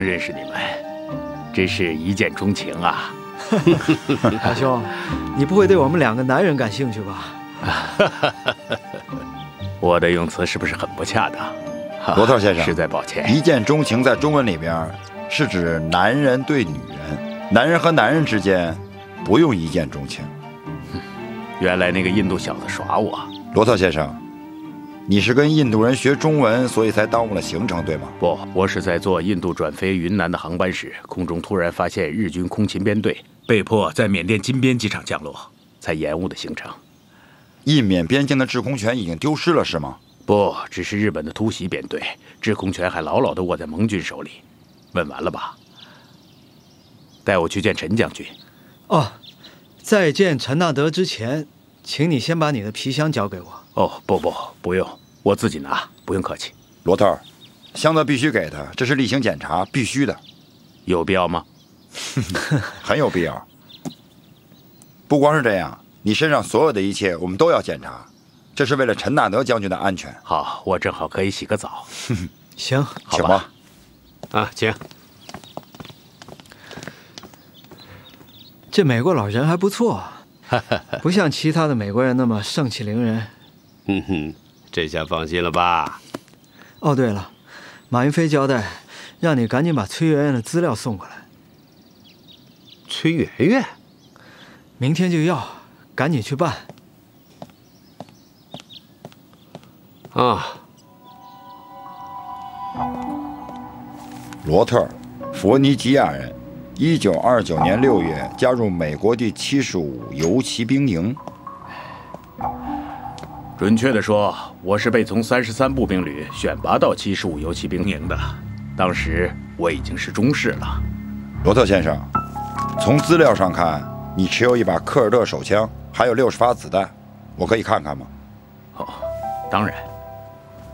认识你们，真是一见钟情啊！ 大兄，你不会对我们两个男人感兴趣吧？ 我的用词是不是很不恰当？ 罗特先生， 实在抱歉。 一见钟情在中文里边是指男人对女人，男人和男人之间不用一见钟情。 原来那个印度小子耍我。 罗特先生，你是跟印度人学中文，所以才耽误了行程，对吗？ 不，我是在坐印度转飞云南的航班时，空中突然发现日军空勤编队，被迫在缅甸金边机场降落，才延误的行程。 印缅边境的制空权已经丢失了，是吗？ 不，只是日本的突袭编队，制空权还牢牢地握在盟军手里。问完了吧？带我去见陈将军。 哦，在见陈纳德之前，请你先把你的皮箱交给我。 哦，不用，我自己拿，不用客气。 罗特，箱子必须给他，这是例行检查，必须的。 有必要吗？ 很有必要。不光是这样，你身上所有的一切我们都要检查，这是为了陈纳德将军的安全。 好，我正好可以洗个澡。 行， 好请吧。 请。 这美国老人还不错，不像其他的美国人那么盛气凌人。 这下放心了吧？ 哦，对了，马云飞交代让你赶紧把崔媛媛的资料送过来。 崔媛媛， 明天就要，赶紧去办。 罗特，佛尼吉亚人，1929年6月加入美国第75游骑兵营。 准确地说，我是被从33步兵旅选拔到75游骑兵营的。当时我已经是中士了。 罗特先生，从资料上看，你持有一把科尔特手枪，还有60发子弹，我可以看看吗？ 哦，当然。